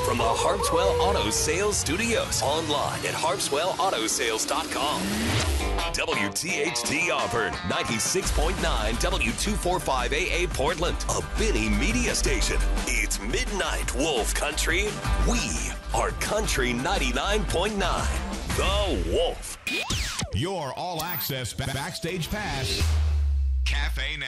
from the Harpswell Auto Sales Studios. Online at harpswelllautosales.com. WTHT Auburn, 96.9 W245AA Portland, a Benny Media station. It's Midnight Wolf Country. We are Country 99.9. The Wolf. Your all-access backstage pass. Cafe Now.